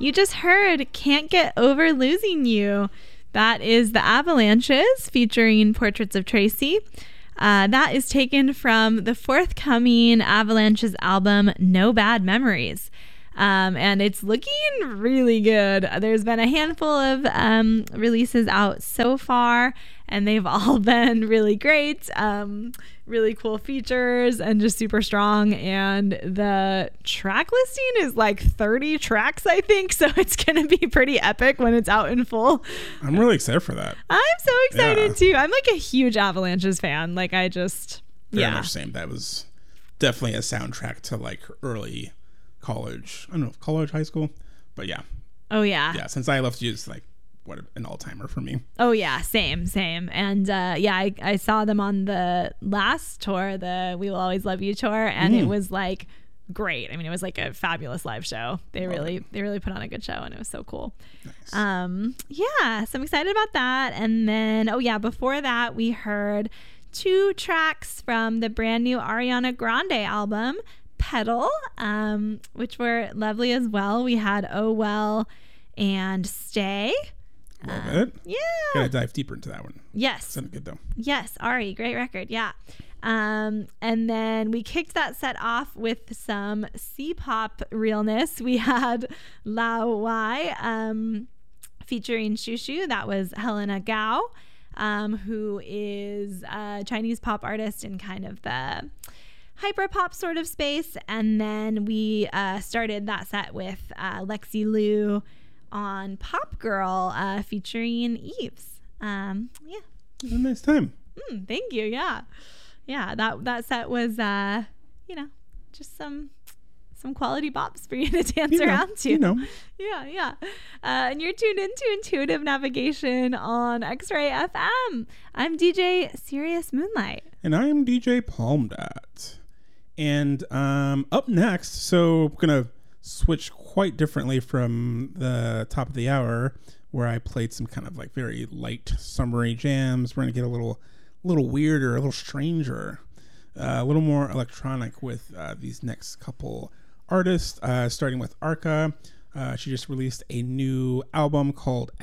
You just heard Can't Get Over Losing You. That is the Avalanches featuring Portraits of Tracy. That is taken from the forthcoming Avalanches album, No Bad Memories. And it's looking really good. There's been a handful of releases out so far, and they've all been really great. Really cool features and just super strong. And the track listing is like 30 tracks, I think. So it's going to be pretty epic when it's out in full. I'm really excited for that. I'm so excited too. I'm like a huge Avalanches fan. Like I just, Very much same. That was definitely a soundtrack to like early college. I don't know if college, high school, but yeah. Oh yeah. Yeah. Since I left you, it's like what an all-timer for me. Oh yeah, same. And I saw them on the last tour, the We Will Always Love You tour, and it was like great. I mean, it was like a fabulous live show. They really put on a good show, and it was so cool. Nice. So I'm excited about that. And then before that we heard 2 tracks from the brand new Ariana Grande album, Pedal, which were lovely as well. We had Oh Well and Stay. Love it. Yeah. Gotta dive deeper into that one. Yes. Sounded good though. Yes, Ari, great record. Yeah. And then we kicked that set off with some C-pop realness. We had Lao Wai featuring Shushu. That was Helena Gao, who is a Chinese pop artist in kind of the hyper pop sort of space. And then we started that set with Lexi Liu on Pop Girl featuring Eves. A nice time. Thank you. Yeah, that set was just some quality bops for you to dance around to. Yeah. And you're tuned into Intuitive Navigation on X-Ray FM. I'm DJ Sirius Moonlight, and I am DJ Palm Dot. And up next, so I'm gonna switch quite differently from the top of the hour, where I played some kind of like very light summery jams. We're gonna get a little weirder, a little stranger, a little more electronic with these next couple artists, starting with Arca. She just released a new album called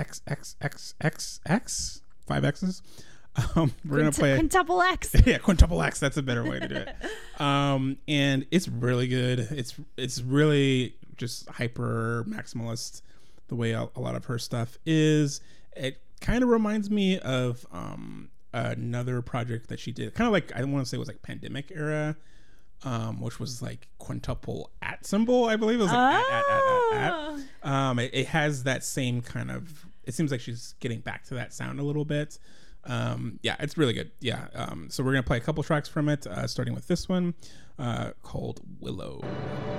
XXXXX, 5 X's. We're gonna play Quintuple X. Yeah, Quintuple X. That's a better way to do it. And it's really good. It's really just hyper maximalist the way a lot of her stuff is. It kind of reminds me of another project that she did, kind of like, I want to say it was like pandemic era, which was like quintuple at symbol, I believe. It was like at. It has that same kind of, it seems like she's getting back to that sound a little bit. It's really good. So we're gonna play a couple tracks from it, starting with this one called Willow.